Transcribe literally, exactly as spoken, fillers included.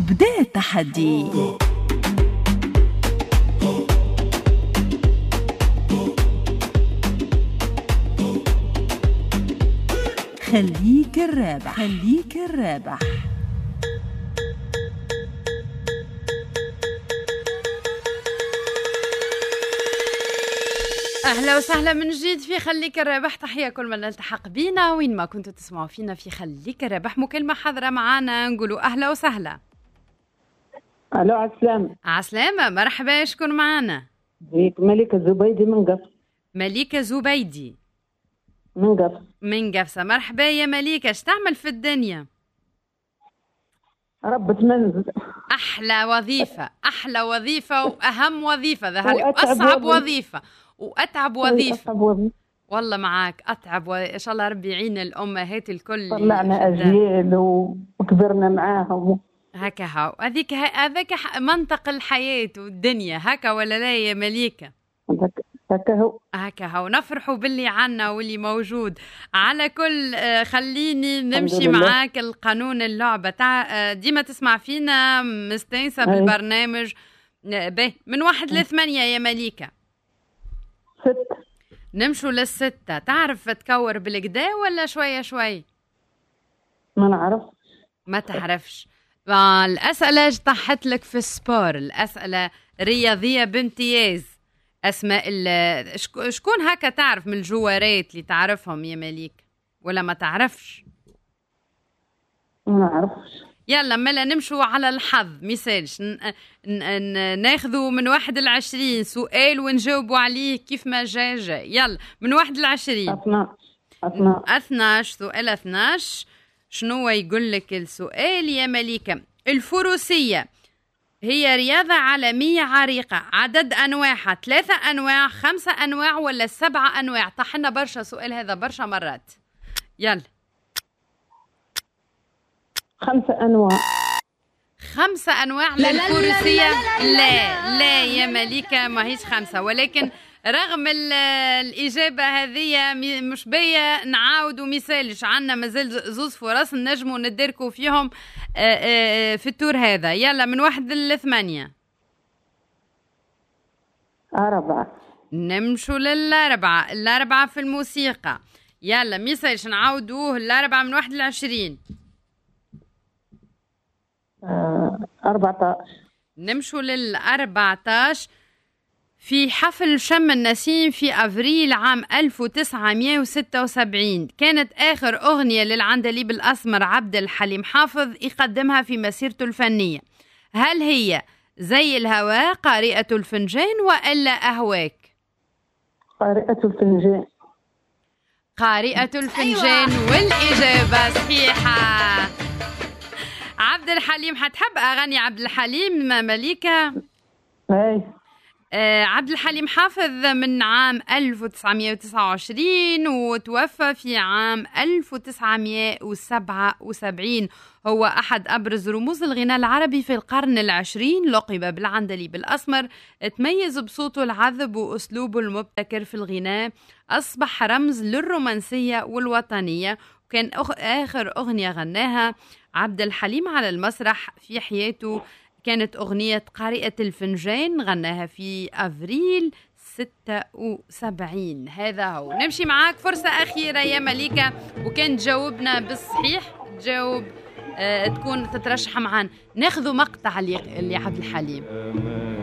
بدأ التحدي. خليك الرابح، خليك الرابح. أهلا وسهلا من جديد في خليك الرابح. تحية كل من التحق بينا وين ما كنتوا تسمعوا فينا في خليك الرابح. مكالمة حاضرة معانا، نقولوا أهلا وسهلا. ألو، عسلامة. عسلامة، مرحبا. شكون معانا؟ بيك مليكة زبيدي من قفص. مليكة زبيدي من قفص. من قفصة. مرحبا يا مليكة، اش تعمل في الدنيا؟ ربة منزل. أحلى وظيفة، أحلى وظيفة وأهم وظيفة، ذا وأتعب أصعب وظيفة. وظيفة وأتعب وظيفة. أتعب وظيفة. والله معاك أتعب، وإن شاء الله ربي يعين الأمهات الكل. طلعنا أجيال وكبرنا معاهم. هكا هاو، هذيك هذاك منطق الحياة والدنيا، هكا ولا لا يا مليكة؟ هكا هو. هكا هاو، نفرحوا باللي عنا واللي موجود. على كل خليني نمشي معاك القانون اللعبة تاع ديما تسمع فينا، مستنسة بالبرنامج. به من واحد لثمانية يا مليكة. ست. نمشوا للستة. تعرف تكور بالكدا ولا شوية شوي؟ ما نعرف. ما تعرفش. الأسئلة طحت لك في السبور، الأسئلة رياضية بامتياز. أسماء شكون هكا تعرف من الجوارات اللي تعرفهم يا مليك ولا ما تعرفش؟ ما نعرفش. يلا ملا نمشوا على الحظ. مثالش ناخذوا من واحد لعشرين سؤال ونجاوبوا عليه كيف ما جا جا. يلا من واحد لعشرين. أثناء أثناء اثناش. سؤال اثناش. شنو يقول لك السؤال يا مليكة؟ الفروسية هي رياضة عالمية عريقة، عدد أنواعها ثلاثة أنواع، خمسة أنواع، ولا سبعة أنواع؟ طحنا برشا سؤال هذا برشا مرات. يلا. خمسة أنواع. خمسة أنواع للفروسية؟ لا لا, لا لا يا مليكة، ما هيش خمسة، ولكن رغم الإجابة هذه مش بيا نعاودوا مثالش، عنا مازال زوز فرص نجموا ندركوا فيهم في التور هذا. يلا من واحد لثمانية. أربعة. نمشوا للأربعة. الأربعة في الموسيقى. يلا مثالش نعاودوه. الأربعة من واحد لعشرين. أربعتاش. نمشوا للأربعتاش. في حفل شم النسيم في أفريل عام ألف وتسعمائة وستة وسبعين كانت آخر أغنية للعندليب الأسمر عبد الحليم حافظ يقدمها في مسيرته الفنية. هل هي زي الهواء، قارئة الفنجان، وإلا أهواك؟ قارئة الفنجان. قارئة الفنجان. أيوة. والإجابة صحيحة. عبد الحليم. حتحب أغاني عبد الحليم مليكة؟ أي. آه عبد الحليم حافظ من عام ألف وتسعمائة وتسعة وعشرين وتوفى في عام ألف وتسعمائة وسبعة وسبعين. هو أحد أبرز رموز الغناء العربي في القرن العشرين. لقب بالعندليب الأسمر. تميز بصوته العذب وأسلوبه المبتكر في الغناء. أصبح رمز للرومانسية والوطنية. وكان آخر أغنية غناها عبد الحليم على المسرح في حياته كانت أغنية قارئة الفنجان، غناها في أفريل ستة وسبعين. هذا هو. نمشي معاك فرصة أخيرة يا مليكة، وكان تجاوبنا بالصحيح تجاوب آه تكون تترشح معانا. ناخذوا مقطع اللي عبد الحليم.